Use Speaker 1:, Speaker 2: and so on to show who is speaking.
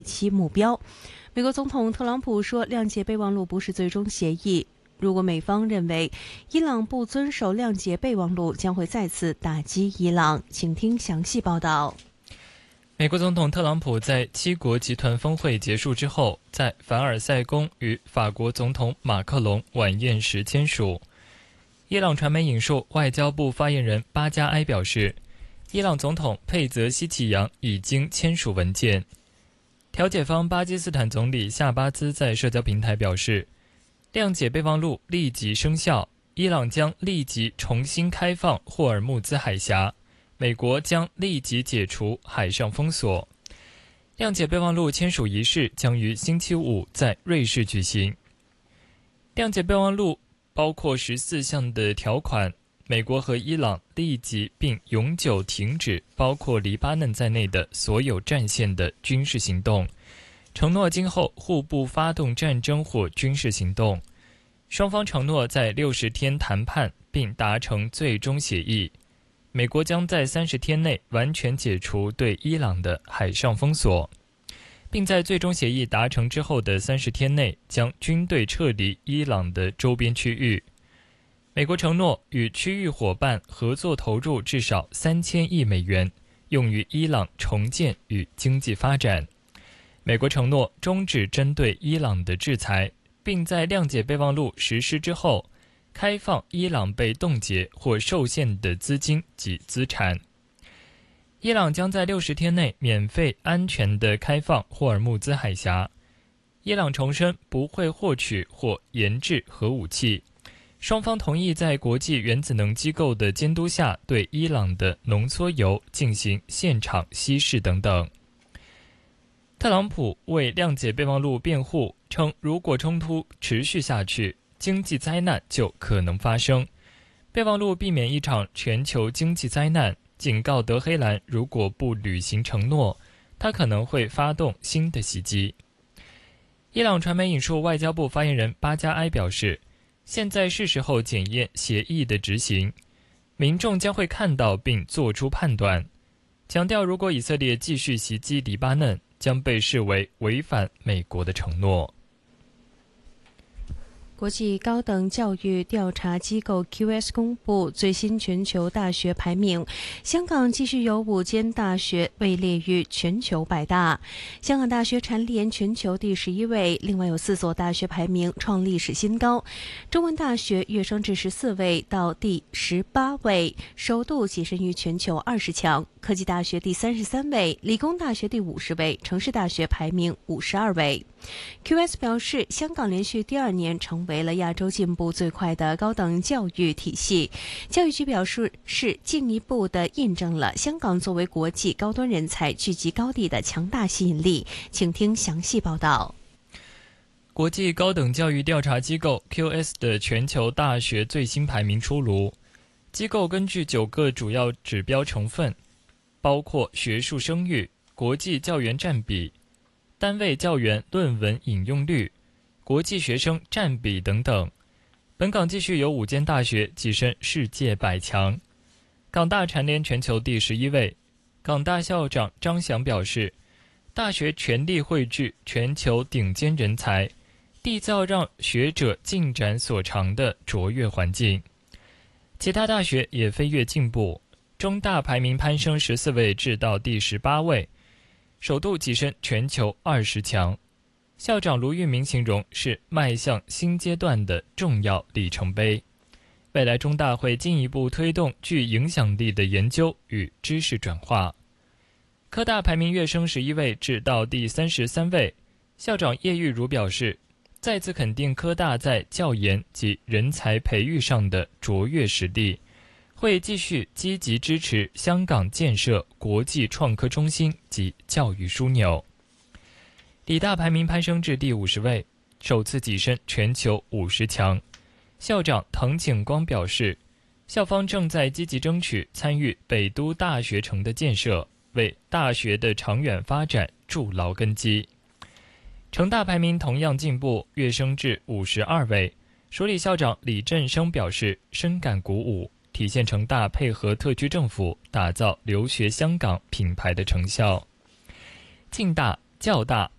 Speaker 1: 其目标。美国总统特朗普说，谅解备忘录不是最终协议。如果美方认为伊朗不遵守谅解备忘录，将会再次打击伊朗。请听详细报道。
Speaker 2: 美国总统特朗普在七国集团峰会结束之后，在凡尔赛宫与法国总统马克龙晚宴时签署。伊朗传媒引述外交部发言人巴加埃表示，伊朗总统佩泽西奇扬已经签署文件。调解方巴基斯坦总理夏巴兹在社交平台表示，谅解备忘录立即生效，伊朗将立即重新开放霍尔木兹海峡，美国将立即解除海上封锁。谅解备忘录签署仪式将于星期五在瑞士举行。谅解备忘录包括14项的条款，美国和伊朗立即并永久停止包括黎巴嫩在内的所有战线的军事行动，承诺今后互不发动战争或军事行动。双方承诺在60天谈判并达成最终协议。美国将在30天内完全解除对伊朗的海上封锁，并在最终协议达成之后的30天内将军队撤离伊朗的周边区域。美国承诺与区域伙伴合作投入至少3000亿美元，用于伊朗重建与经济发展。美国承诺终止针对伊朗的制裁，并在谅解备忘录实施之后，开放伊朗被冻结或受限的资金及资产。伊朗将在60天内免费安全地开放霍尔木兹海峡。伊朗重申不会获取或研制核武器。双方同意在国际原子能机构的监督下对伊朗的浓缩铀进行现场稀释等等。特朗普为谅解备忘录辩护，称如果冲突持续下去，经济灾难就可能发生。备忘录避免一场全球经济灾难，警告德黑兰如果不履行承诺，他可能会发动新的袭击。伊朗传媒引述外交部发言人巴加埃表示，现在是时候检验协议的执行，民众将会看到并做出判断。强调如果以色列继续袭击黎巴嫩，将被视为违反美国的承诺。
Speaker 1: 国际高等教育调查机构 QS 公布最新全球大学排名，香港继续有5间大学位列于全球100大，香港大学蝉联全球第11位，另外有4所大学排名创历史新高，中文大学跃升至14位到第18位，首度跻身于全球20强，科技大学第33位，理工大学第50位，城市大学排名52位。QS 表示，香港连续第2年成为了亚洲进步最快的高等教育体系。教育局表示，是进一步的印证了香港作为国际高端人才聚集高地的强大吸引力。请听详细报道。
Speaker 2: 国际高等教育调查机构 QS 的全球大学最新排名出炉。机构根据9个主要指标成分，包括学术声誉、国际教员占比、单位教员论文引用率、国际学生占比等等。本港继续有5间大学跻身世界100强。港大蝉联全球第11位。港大校长张翔表示，大学全力汇聚全球顶尖人才，缔造让学者进展所长的卓越环境。其他大学也飞跃进步，中大排名攀升14位至到第18位，首度跻身全球20强。校长卢玉明形容是迈向新阶段的重要里程碑。未来中大会进一步推动具影响力的研究与知识转化。科大排名跃升11位至到第33位，校长叶玉如表示，再次肯定科大在教研及人才培育上的卓越实力，会继续积极支持香港建设国际创科中心及教育枢纽。理大排名攀升至第50位，首次跻身全球50强。校长滕景光表示，校方正在积极争取参与北都大学城的建设，为大学的长远发展筑牢根基。成大排名同样进步，跃升至52位。署理校长李振生表示，深感鼓舞，体现成大配合特区政府打造留学香港品牌的成效。浸大较大。